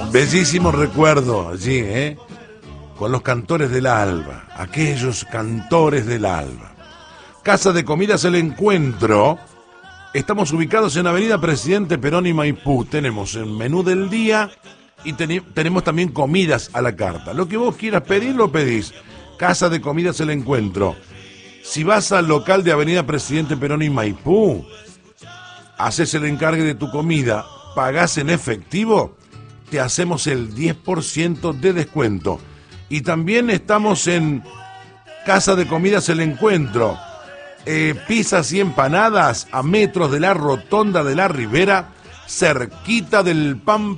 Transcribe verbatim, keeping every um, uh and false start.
Bellísimo recuerdo allí, ¿eh? Con los cantores del alba, aquellos cantores del alba. Casa de Comidas El Encuentro. Estamos ubicados en Avenida Presidente Perón y Maipú. Tenemos el menú del día y ten- tenemos también comidas a la carta. Lo que vos quieras pedir, lo pedís. Casa de Comidas El Encuentro. Si vas al local de Avenida Presidente Perón y Maipú, haces el encargue de tu comida, pagás en efectivo, te hacemos el diez por ciento de descuento. Y también estamos en Casa de Comidas El Encuentro. Eh, pizzas y empanadas a metros de la rotonda de la Ribera, cerquita del Pan